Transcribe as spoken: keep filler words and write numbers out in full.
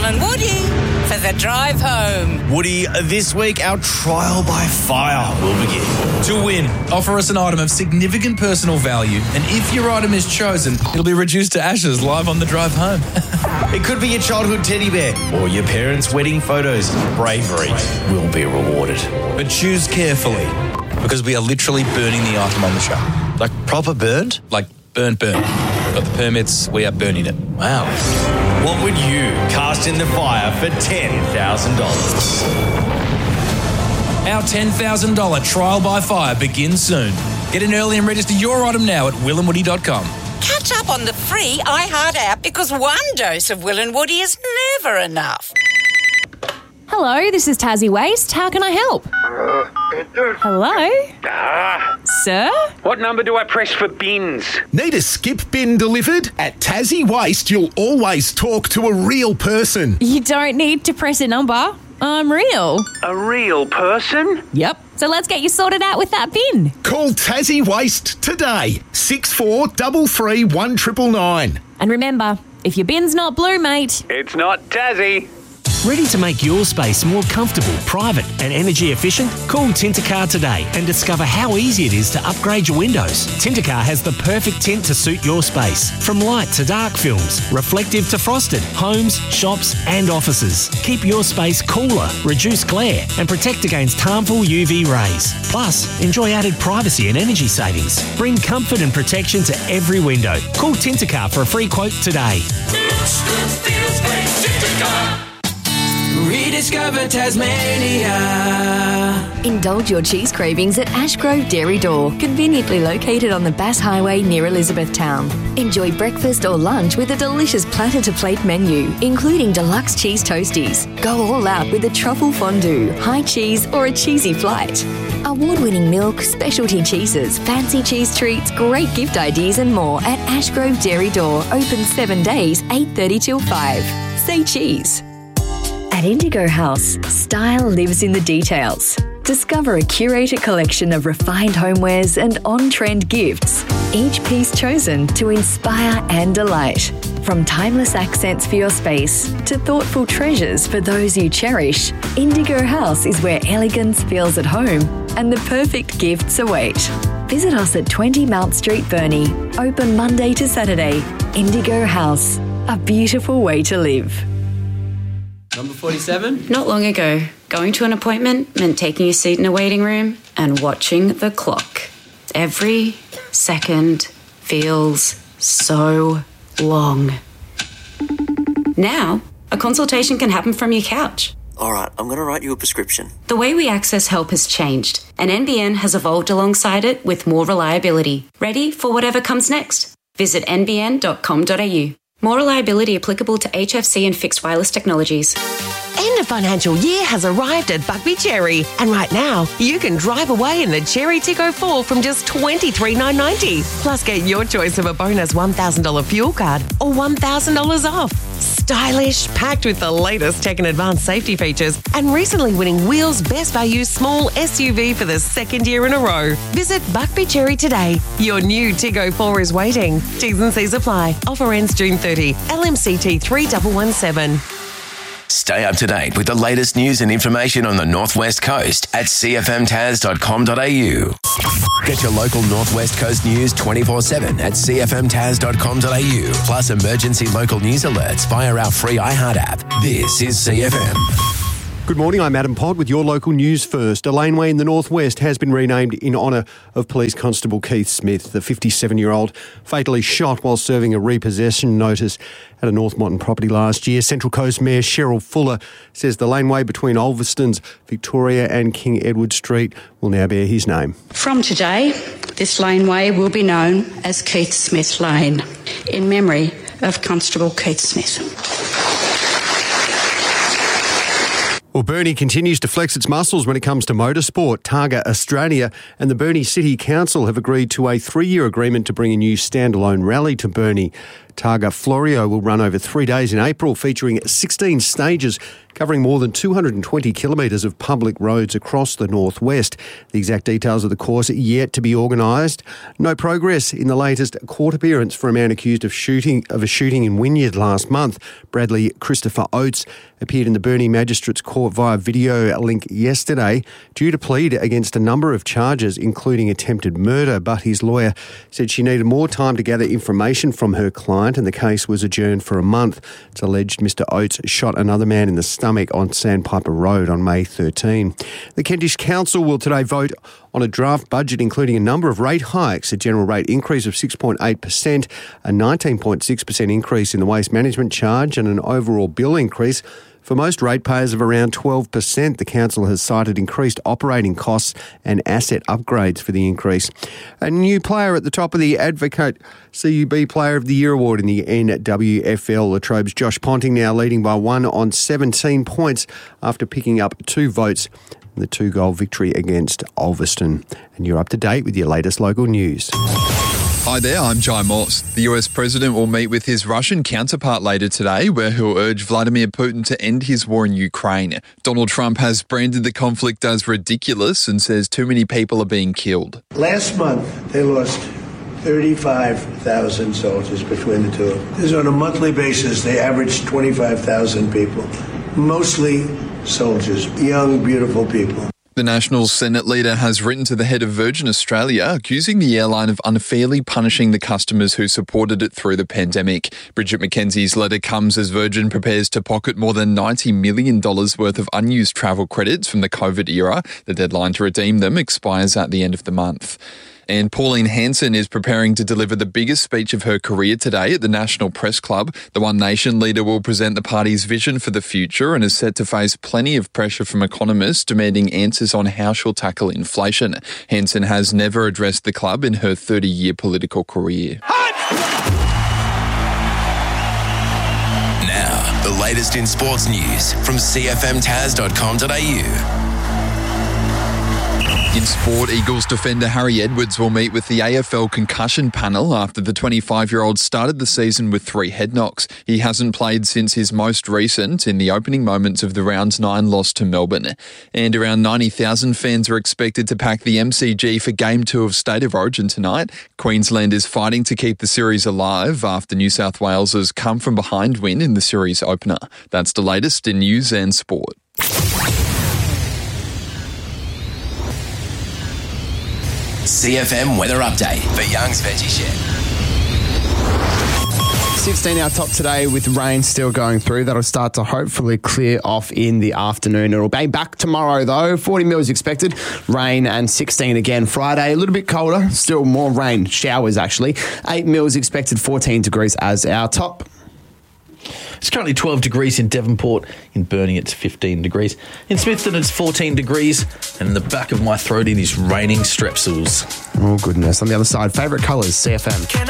and Woody for the drive home. Woody, this week our trial by fire will begin. To win, offer us an item of significant personal value, and if your item is chosen, it'll be reduced to ashes live on the drive home. It could be your childhood teddy bear or your parents' wedding photos. Bravery will be rewarded. But choose carefully, because we are literally burning the item on the show. Like proper burned? Like burnt, burnt. Got the permits, we are burning it. Wow. What would you cast in the fire for ten thousand dollars? Our ten thousand dollars trial by fire begins soon. Get in early and register your item now at will and woody dot com. Catch up on the free iHeart app because one dose of Will and Woody is never enough. Hello, this is Tassie Waste. How can I help? Hello? Ah. Sir? What number do I press for bins? Need a skip bin delivered? At Tassie Waste, you'll always talk to a real person. You don't need to press a number. I'm real. A real person? Yep. So let's get you sorted out with that bin. Call Tassie Waste today. six four three three one nine nine nine. And remember, if your bin's not blue, mate... It's not Tassie. Ready to make your space more comfortable, private and energy efficient? Call Tintercar today and discover how easy it is to upgrade your windows. Tintercar has the perfect tint to suit your space. From light to dark films, reflective to frosted, homes, shops and offices. Keep your space cooler, reduce glare and protect against harmful U V rays. Plus, enjoy added privacy and energy savings. Bring comfort and protection to every window. Call Tintercar for a free quote today. Rediscover Tasmania. Indulge your cheese cravings at Ashgrove Dairy Door, conveniently located on the Bass Highway near Elizabethtown. Enjoy breakfast or lunch with a delicious platter-to-plate menu, including deluxe cheese toasties. Go all out with a truffle fondue, high cheese or a cheesy flight. Award-winning milk, specialty cheeses, fancy cheese treats, great gift ideas and more at Ashgrove Dairy Door, open seven days, eight thirty till five. Say cheese. At Indigo House, style lives in the details. Discover a curated collection of refined homewares and on-trend gifts, each piece chosen to inspire and delight. From timeless accents for your space to thoughtful treasures for those you cherish, Indigo House is where elegance feels at home and the perfect gifts await. Visit us at twenty Mount Street, Burnie. Open Monday to Saturday. Indigo House, a beautiful way to live. Number forty-seven? Not long ago, going to an appointment meant taking a seat in a waiting room and watching the clock. Every second feels so long. Now, a consultation can happen from your couch. All right, I'm going to write you a prescription. The way we access help has changed, and N B N has evolved alongside it with more reliability. Ready for whatever comes next? Visit n b n dot com dot a u. More reliability applicable to H F C and fixed wireless technologies. End of financial year has arrived at Buckby Cherry, and right now you can drive away in the Cherry Tiggo four from just twenty-three thousand nine hundred ninety dollars. Plus get your choice of a bonus one thousand dollars fuel card or one thousand dollars off. Stylish, packed with the latest tech and advanced safety features, and recently winning Wheels Best Value Small S U V for the second year in a row. Visit Buckby Cherry today. Your new Tiggo four is waiting. T's and C's apply. Offer ends June thirtieth. L M C T three one one seven. Stay up to date with the latest news and information on the Northwest Coast at c f m tas dot com dot a u. Get your local Northwest Coast news twenty-four seven at c f m tas dot com dot a u. Plus emergency local news alerts via our free iHeart app. This is C F M. Good morning, I'm Adam Pod with your local news first. A laneway in the northwest has been renamed in honour of Police Constable Keith Smith. The fifty-seven-year-old fatally shot while serving a repossession notice at a North Moreton property last year. Central Coast Mayor Cheryl Fuller says the laneway between Ulverstons, Victoria and King Edward Street will now bear his name. From today, this laneway will be known as Keith Smith Lane, in memory of Constable Keith Smith. Well, Burnie continues to flex its muscles when it comes to motorsport. Targa Australia and the Burnie City Council have agreed to a three-year agreement to bring a new standalone rally to Burnie. Targa Florio will run over three days in April, featuring sixteen stages covering more than two hundred twenty kilometres of public roads across the northwest. The exact details of the course are yet to be organised. No progress in the latest court appearance for a man accused of shooting of a shooting in Wynyard last month. Bradley Christopher Oates appeared in the Burnie Magistrates Court via video link yesterday, due to plead against a number of charges, including attempted murder, but his lawyer said she needed more time to gather information from her client and the case was adjourned for a month. It's alleged Mister Oates shot another man in the stomach on Sandpiper Road on May thirteenth. The Kentish Council will today vote on a draft budget including a number of rate hikes, a general rate increase of six point eight percent, a nineteen point six percent increase in the waste management charge and an overall bill increase for most ratepayers of around twelve percent. The council has cited increased operating costs and asset upgrades for the increase. A new player at the top of the Advocate C U B Player of the Year award in the N W F L. Latrobe's Josh Ponting now leading by one on seventeen points after picking up two votes in the two-goal victory against Ulverston. And you're up to date with your latest local news. Hi there, I'm Jai Morse. The U S president will meet with his Russian counterpart later today, where he'll urge Vladimir Putin to end his war in Ukraine. Donald Trump has branded the conflict as ridiculous and says too many people are being killed. Last month, they lost thirty-five thousand soldiers between the two. This is on a monthly basis. They averaged twenty-five thousand people, mostly soldiers, young, beautiful people. The National Senate leader has written to the head of Virgin Australia, accusing the airline of unfairly punishing the customers who supported it through the pandemic. Bridget McKenzie's letter comes as Virgin prepares to pocket more than ninety million dollars worth of unused travel credits from the COVID era. The deadline to redeem them expires at the end of the month. And Pauline Hanson is preparing to deliver the biggest speech of her career today at the National Press Club. The One Nation leader will present the party's vision for the future and is set to face plenty of pressure from economists demanding answers on how she'll tackle inflation. Hanson has never addressed the club in her thirty-year political career. Now, the latest in sports news from C F M Taz dot com dot A U. In sport, Eagles defender Harry Edwards will meet with the A F L concussion panel after the twenty-five-year-old started the season with three head knocks. He hasn't played since his most recent in the opening moments of the round nine loss to Melbourne. And around ninety thousand fans are expected to pack the M C G for Game two of State of Origin tonight. Queensland is fighting to keep the series alive after New South Wales's come-from-behind win in the series opener. That's the latest in news and sport. C F M weather update for Young's Veggie Shed. sixteen our top today with rain still going through. That'll start to hopefully clear off in the afternoon. It'll be back tomorrow though. forty mils expected. Rain and sixteen again Friday. A little bit colder. Still more rain. Showers actually. eight mils expected. fourteen degrees as our top. It's currently twelve degrees in Devonport. In Burnie, it's fifteen degrees. In Smithton, it's fourteen degrees. And in the back of my throat, it is raining strepsils. Oh, goodness. On the other side, favourite colours, C F M.